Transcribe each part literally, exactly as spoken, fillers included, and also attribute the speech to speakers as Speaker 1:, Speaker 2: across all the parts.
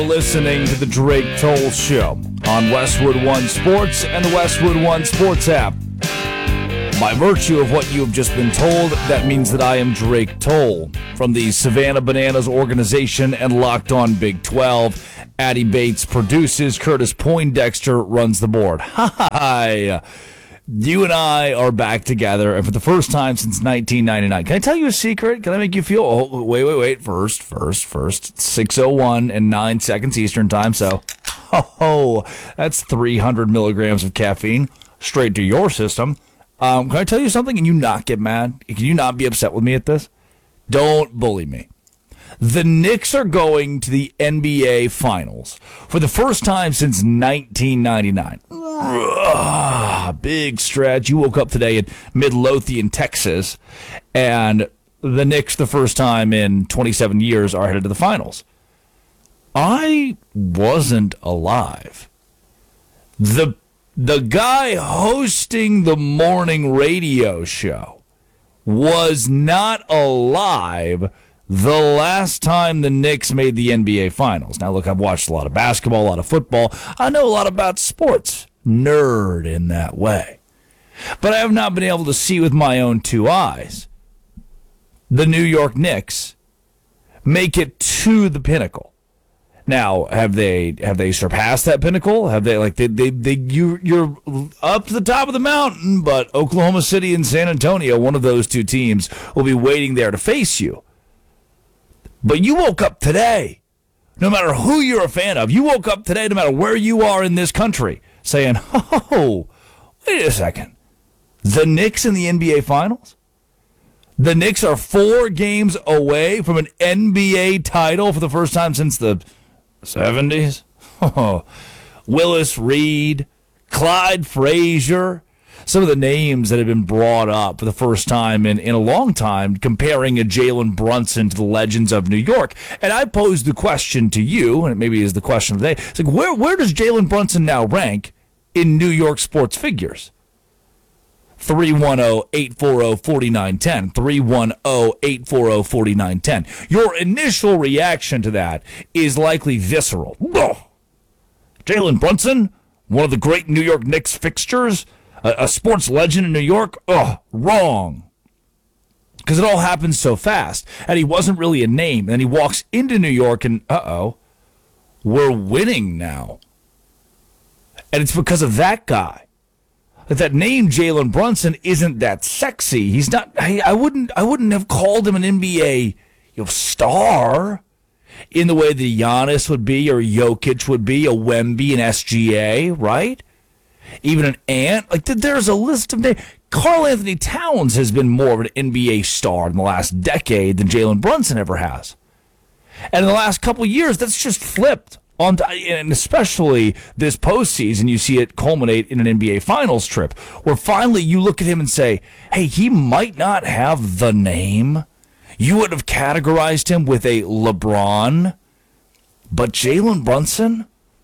Speaker 1: listening to the Drake Toll Show on Westwood One Sports and the Westwood One Sports app. By virtue of what you have just been told, that means that I am Drake Toll from the Savannah Bananas organization and Locked On Big twelve. Addie Bates produces, Curtis Poindexter runs the board. Hi! You and I are back together, and for the first time since nineteen ninety-nine. Can I tell you a secret? Can I make you feel... Oh, wait, wait, wait. First, first, first. six oh one and nine seconds Eastern time, so... Oh, that's three hundred milligrams of caffeine straight to your system. Um, can I tell you something? Can you not get mad? Can you not be upset with me at this? Don't bully me. The Knicks are going to the N B A Finals for the first time since nineteen ninety-nine. Ugh, big stretch. You woke up today in Midlothian, Texas, and the Knicks, the first time in twenty-seven years, are headed to the Finals. I wasn't alive. The The guy hosting the morning radio show was not alive the last time the Knicks made the N B A Finals. Now, look, I've watched a lot of basketball, a lot of football. I know a lot about sports. Nerd in that way. But I have not been able to see with my own two eyes the New York Knicks make it to the pinnacle. Now, have they have they surpassed that pinnacle? Have they like they they, they you you're up to the top of the mountain, but Oklahoma City and San Antonio, one of those two teams, will be waiting there to face you. But you woke up today, no matter who you're a fan of, you woke up today, no matter where you are in this country, saying, "Oh, wait a second, the Knicks in the N B A Finals? The Knicks are four games away from an N B A title for the first time since the seventies. Oh, Willis Reed, Clyde Frazier, some of the names that have been brought up for the first time in, in a long time, comparing a Jalen Brunson to the legends of New York. And I posed the question to you, and it maybe is the question of the day. It's like, where, where does Jalen Brunson now rank in New York sports figures? three one zero, eight four zero, four nine one zero. three one zero, eight four zero, four nine one zero. Your initial reaction to that is likely visceral. Oh, Jalen Brunson, one of the great New York Knicks fixtures, a, a sports legend in New York? Oh, wrong. Because it all happens so fast. And he wasn't really a name. And then he walks into New York and, uh-oh, we're winning now. And it's because of that guy. That name Jalen Brunson isn't that sexy. He's not. I, I wouldn't. I wouldn't have called him an N B A you know, star in the way that Giannis would be, or Jokic would be, a Wemby, an S G A, right? Even an Ant. Like there's a list of names. Karl Anthony Towns has been more of an N B A star in the last decade than Jalen Brunson ever has, and in the last couple of years, that's just flipped. On, and especially this postseason, you see it culminate in an N B A Finals trip, where finally you look at him and say, hey, he might not have the name. You would have categorized him with a LeBron, but Jalen Brunson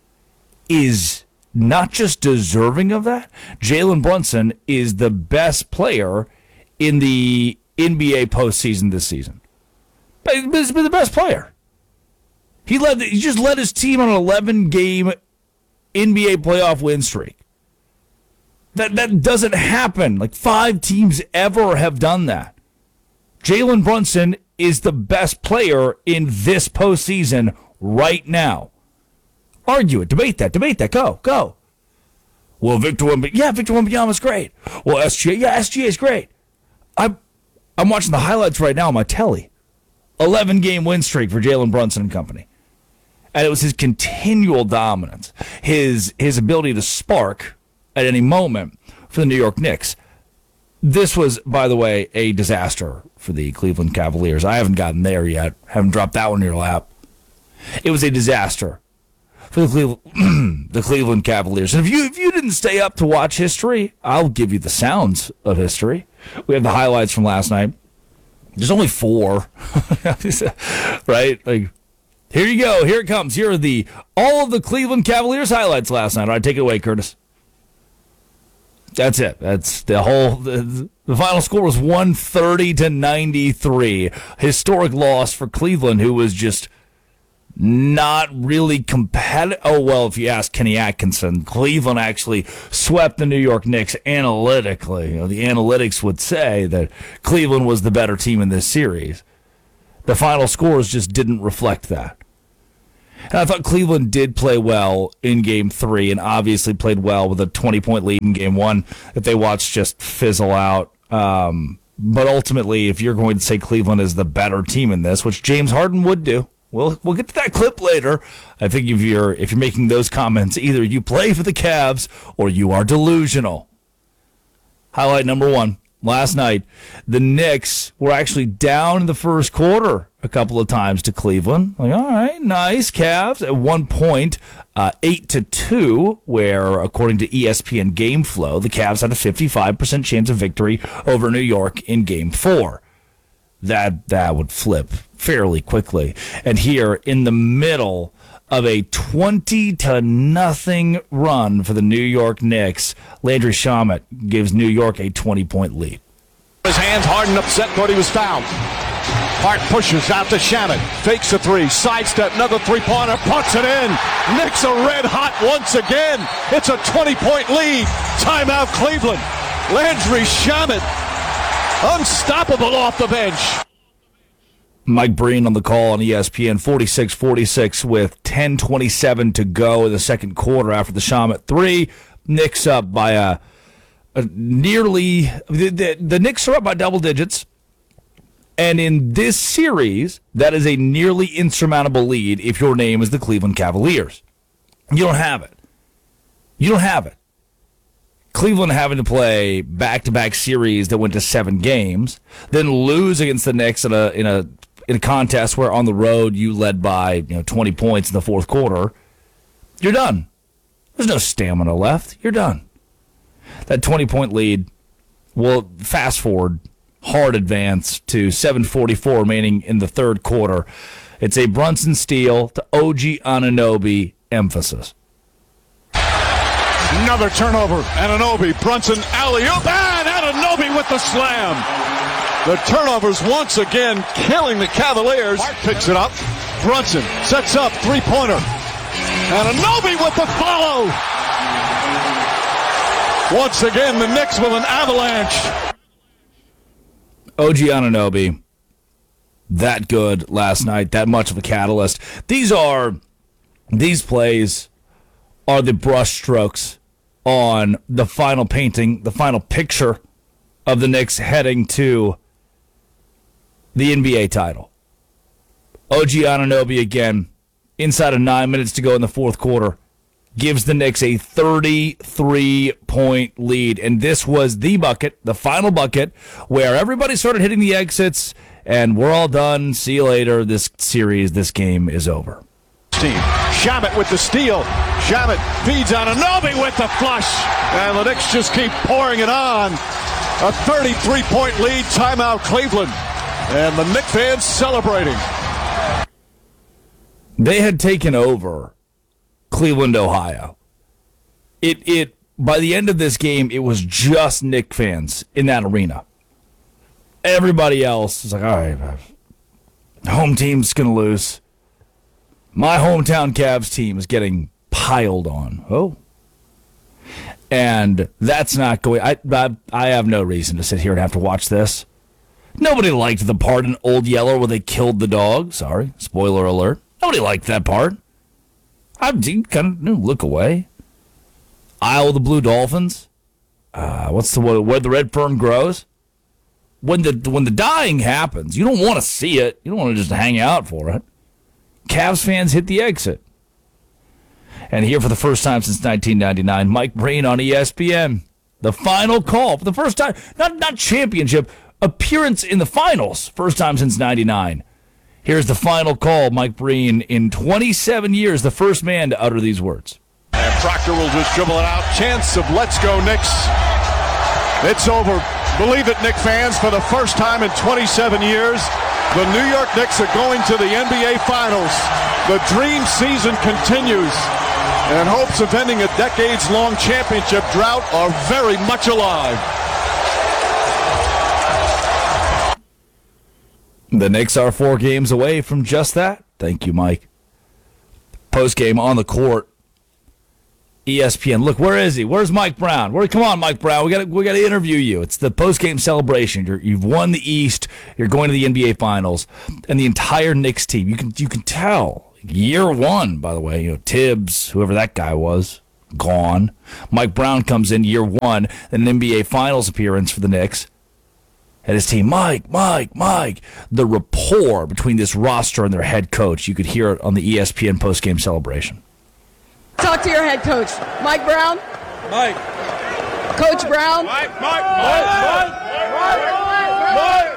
Speaker 1: is not just deserving of that. Jalen Brunson is the best player in the N B A postseason this season. He's been the best player. He led. He just led his team on an eleven-game N B A playoff win streak. That that doesn't happen. Like five teams ever have done that. Jalen Brunson is the best player in this postseason right now. Argue it. Debate that. Debate that. Go. Go. Well, Victor Wembanyama. Yeah, Victor Wembanyama's great. Well, S G A. Yeah, S G A is great. I'm I'm watching the highlights right now on my telly. eleven-game win streak for Jalen Brunson and company. And it was his continual dominance, his his ability to spark at any moment for the New York Knicks. This was, by the way, a disaster for the Cleveland Cavaliers. I haven't gotten there yet. Haven't dropped that one in your lap. It was a disaster for the Cleveland, the Cleveland Cavaliers. And if you if you didn't stay up to watch history, I'll give you the sounds of history. We have the highlights from last night. There's only four, right? Like, here you go. Here it comes. Here are the all of the Cleveland Cavaliers highlights last night. All right, take it away, Curtis. That's it. That's the whole. The, the final score was one thirty to ninety-three. Historic loss for Cleveland, who was just not really competitive. Oh, well, if you ask Kenny Atkinson, Cleveland actually swept the New York Knicks analytically. You know, the analytics would say that Cleveland was the better team in this series. The final scores just didn't reflect that. And I thought Cleveland did play well in game three and obviously played well with a twenty-point lead in game one that they watched just fizzle out. Um, but ultimately, if you're going to say Cleveland is the better team in this, which James Harden would do, We'll we'll get to that clip later. I think if you're if you're making those comments, either you play for the Cavs or you are delusional. Highlight number one. Last night, the Knicks were actually down in the first quarter a couple of times to Cleveland. Like, all right, nice, Cavs. At one point, uh, eight to two, where according to E S P N Game Flow, the Cavs had a fifty-five percent chance of victory over New York in Game Four. That that would flip fairly quickly. And here in the middle of a twenty to nothing run for the New York Knicks, Landry Shamet gives New York a twenty-point lead.
Speaker 2: His hands, Harden upset, thought he was fouled. Hart pushes out to Shamet, fakes a three, sidestep, another three-pointer, puts it in. Knicks are red hot once again. It's a twenty-point lead. Timeout Cleveland. Landry Shamet, unstoppable off the bench.
Speaker 1: Mike Breen on the call on E S P N, forty-six forty-six with ten twenty-seven to go in the second quarter after the Shamet three. Knicks up by a, a nearly, the, the, the Knicks are up by double digits. And in this series, that is a nearly insurmountable lead if your name is the Cleveland Cavaliers. You don't have it. You don't have it. Cleveland having to play back-to-back series that went to seven games, then lose against the Knicks in a in a in a contest where on the road you led by you know twenty points in the fourth quarter. You're done. There's no stamina left. You're done. That twenty-point lead will fast forward, hard advance to seven forty-four remaining in the third quarter. It's a Brunson steal to O G Anunoby emphasis.
Speaker 2: Another turnover. Anunoby, Brunson, alley-oop, and Anunoby with the slam. The turnovers once again killing the Cavaliers. Hart picks it up. Brunson sets up three-pointer. Anunoby with the follow. Once again, the Knicks with an avalanche.
Speaker 1: O G Anunoby, that good last night, that much of a catalyst. These are, these plays are the brush strokes on the final painting, the final picture of the Knicks heading to the N B A title. O G Anunoby again, inside of nine minutes to go in the fourth quarter, gives the Knicks a thirty-three point lead. And this was the bucket, the final bucket, where everybody started hitting the exits, and we're all done. See you later. This series, this game is over.
Speaker 2: Team. Shamet with the steal. Shamet feeds Anunoby with the flush. And the Knicks just keep pouring it on. A thirty-three point lead. Timeout Cleveland. And the Knicks fans celebrating.
Speaker 1: They had taken over Cleveland, Ohio. It it by the end of this game, it was just Knicks fans in that arena. Everybody else was like, all right, home team's going to lose. My hometown Cavs team is getting piled on. Oh. And that's not going... I, I I have no reason to sit here and have to watch this. Nobody liked the part in Old Yeller where they killed the dog. Sorry, spoiler alert. Nobody liked that part. I kind of look away. Isle of the Blue Dolphins. Uh, what's the one where the red fern grows? When the when the dying happens, you don't want to see it. You don't want to just hang out for it. Cavs fans hit the exit. And here for the first time since nineteen ninety-nine, Mike Breen on E S P N. The final call for the first time, not not championship, appearance in the finals. First time since ninety-nine. Here's the final call, Mike Breen, in twenty-seven years, the first man to utter these words.
Speaker 2: And Proctor will just dribble it out. Chance of let's go Knicks. It's over. Believe it, Knicks fans, for the first time in twenty-seven years, the New York Knicks are going to the N B A Finals. The dream season continues, and hopes of ending a decades-long championship drought are very much alive.
Speaker 1: The Knicks are four games away from just that. Thank you, Mike. postgame on the court. E S P N. Look, where is he? Where's Mike Brown? Where? Come on, Mike Brown. We got we got to interview you. It's the postgame celebration. You're, you've won the East. You're going to the N B A Finals, and the entire Knicks team. You can you can tell. Year one, by the way. You know, Tibbs, whoever that guy was, gone. Mike Brown comes in year one, an N B A Finals appearance for the Knicks. And his team, Mike, Mike, Mike. The rapport between this roster and their head coach, you could hear it on the E S P N postgame celebration.
Speaker 3: Talk to your head coach, Mike Brown.
Speaker 4: Mike.
Speaker 3: Coach Brown.
Speaker 4: Mike, Mike, Mike, Mike, Mike,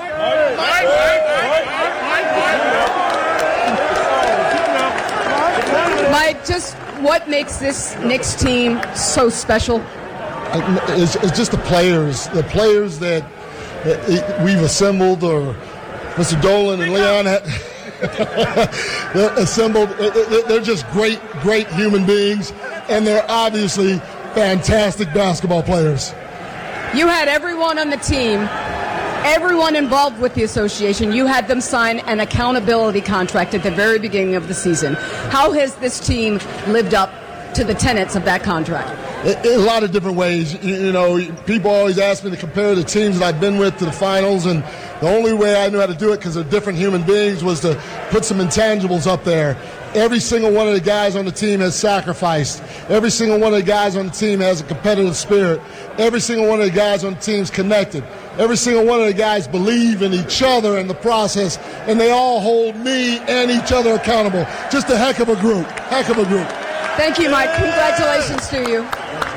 Speaker 3: Mike, Mike, just what makes this Knicks team so special?
Speaker 5: It's, it's just the players, the players that, that we've assembled, or Mister Dolan and Leon had. They're assembled. They're just great, great human beings, and they're obviously fantastic basketball players.
Speaker 3: You had everyone on the team, everyone involved with the association, you had them sign an accountability contract at the very beginning of the season. How has this team lived up to the tenets of that contract?
Speaker 5: In a lot of different ways. You know, people always ask me to compare the teams that I've been with to the finals, and the only way I knew how to do it, because they're different human beings, was to put some intangibles up there. Every single one of the guys on the team has sacrificed. Every single one of the guys on the team has a competitive spirit. Every single one of the guys on the team is connected. Every single one of the guys believe in each other and the process, and they all hold me and each other accountable. Just a heck of a group. Heck of a group.
Speaker 3: Thank you, Mike. Congratulations to you.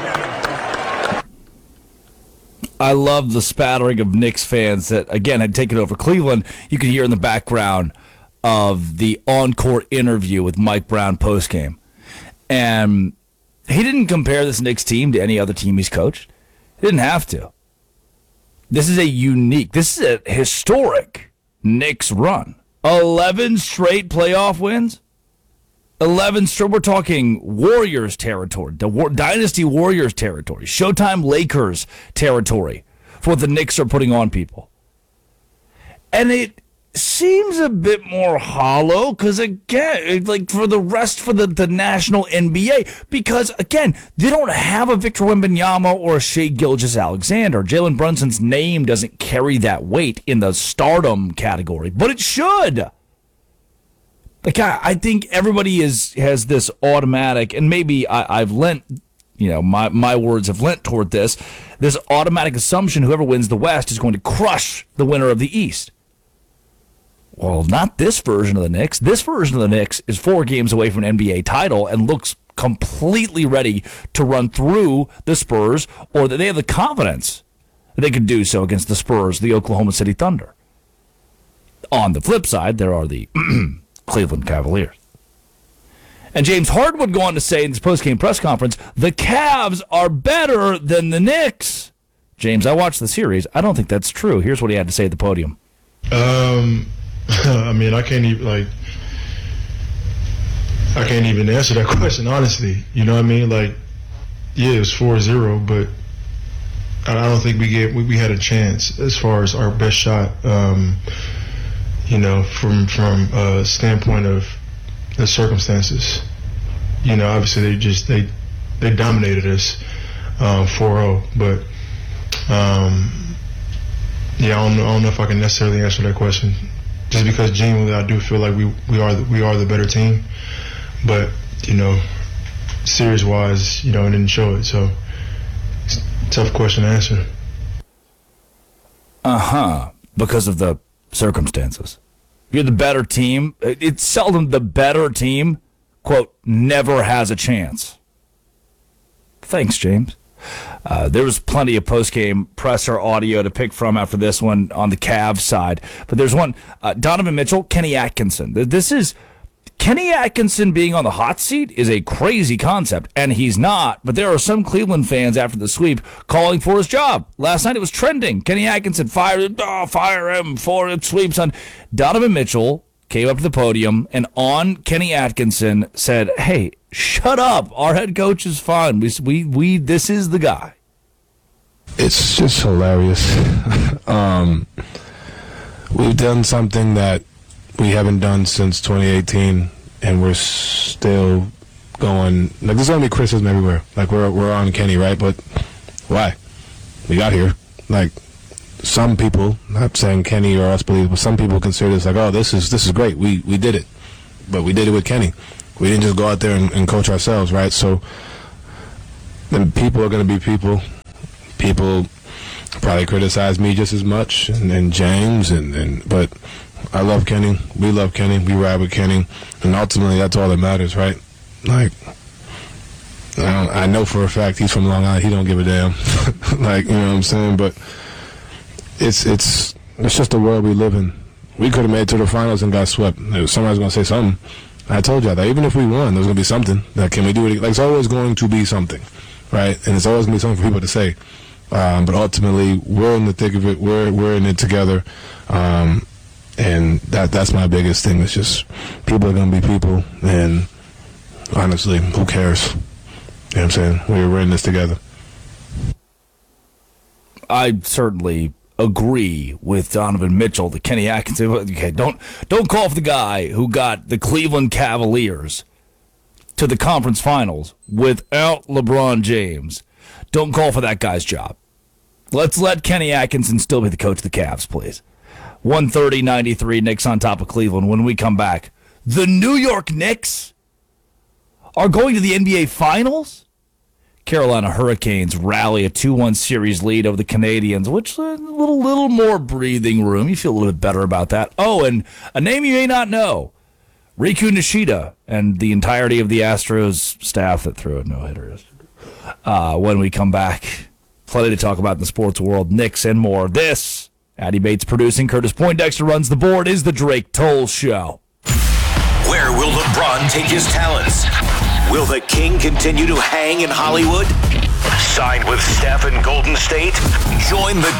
Speaker 1: I love the spattering of Knicks fans that, again, had taken over Cleveland. You could hear in the background of the on-court interview with Mike Brown postgame. And he didn't compare this Knicks team to any other team he's coached. He didn't have to. This is a unique, this is a historic Knicks run. eleven straight playoff wins. eleven straight, we're talking Warriors territory, the War, Dynasty Warriors territory, Showtime Lakers territory for what the Knicks are putting on people. And it seems a bit more hollow because, again, like for the rest, for the, the national N B A, because, again, they don't have a Victor Wembanyama or a Shai Gilgeous-Alexander. Jalen Brunson's name doesn't carry that weight in the stardom category, but it should. Like, I, I think everybody is has this automatic, and maybe I, I've lent, you know, my, my words have lent toward this, this automatic assumption whoever wins the West is going to crush the winner of the East. Well, not this version of the Knicks. This version of the Knicks is four games away from an N B A title and looks completely ready to run through the Spurs, or that they have the confidence that they could do so against the Spurs, the Oklahoma City Thunder. On the flip side, there are the Cleveland Cavaliers. And James Harden would go on to say in his postgame press conference, the Cavs are better than the Knicks. James, I watched the series. I don't think that's true. Here's what he had to say at the podium.
Speaker 6: Um, I mean, I can't even, like, I can't even answer that question, honestly. You know what I mean? Like, yeah, it was four zero, but I don't think we gave, we, we had a chance as far as our best shot. Um, you know, from from a standpoint of the circumstances. You know, obviously they just, they they dominated us um, four oh, but um, yeah, I don't, know, I don't know if I can necessarily answer that question, just because genuinely I do feel like we, we are the, we are the better team, but, you know, series-wise, you know, it didn't show it, so it's a tough question to answer.
Speaker 1: Uh-huh, because of the circumstances. You're the better team. It's seldom the better team, quote, never has a chance. Thanks, James. Uh, there was plenty of post-game presser audio to pick from after this one on the Cavs side. But there's one, uh, Donovan Mitchell, Kenny Atkinson. This is, Kenny Atkinson being on the hot seat is a crazy concept, and he's not. But there are some Cleveland fans after the sweep calling for his job. Last night it was trending. Kenny Atkinson fired, oh, fire him for it sweeps on. Donovan Mitchell came up to the podium and on Kenny Atkinson said, "Hey, shut up. Our head coach is fine. We we we this is the guy."
Speaker 7: It's just hilarious. um, we've done something that we haven't done since twenty eighteen, and we're still going, like, there's going to be criticism everywhere. Like, we're, we're on Kenny, right? But why? We got here. Like, some people, not saying Kenny or us believe, but some people consider this like, oh, this is this is great. We we did it. But we did it with Kenny. We didn't just go out there and, and coach ourselves, right? So then people are going to be people. People probably criticize me just as much, and, and James, and, and but I love Kenny. We love Kenny. We ride with Kenny. And ultimately, that's all that matters, right? Like, I, don't, I know for a fact he's from Long Island. He don't give a damn. Like, you know what I'm saying? But it's it's it's just the world we live in. We could have made it to the finals and got swept. Somebody's going to say something. I told y'all that even if we won, there's going to be something. Like, can we do it? Like, it's always going to be something, right? And it's always going to be something for people to say. Um, but ultimately, we're in the thick of it. We're we're in it together. Um, and that that's my biggest thing. It's just people are going to be people. And honestly, who cares? You know what I'm saying? We're, we're in this together.
Speaker 1: I certainly agree with Donovan Mitchell, the Kenny Atkinson. Okay, don't don't call for the guy who got the Cleveland Cavaliers to the conference finals without LeBron James. Don't call for that guy's job. Let's let Kenny Atkinson still be the coach of the Cavs, please. one thirty ninety-three, Knicks on top of Cleveland. When we come back, the New York Knicks are going to the N B A Finals? Carolina Hurricanes rally a two one series lead over the Canadians, which a little, little more breathing room. You feel a little bit better about that. Oh, and a name you may not know, Riku Nishida and the entirety of the Astros staff that threw a no-hitter. Uh, when we come back, plenty to talk about in the sports world, Knicks and more. This, Addy Bates producing, Curtis Poindexter runs the board, is the Drake Toll Show.
Speaker 8: Where will LeBron take his talents? Will the King continue to hang in Hollywood? Signed with Steph in Golden State? Join the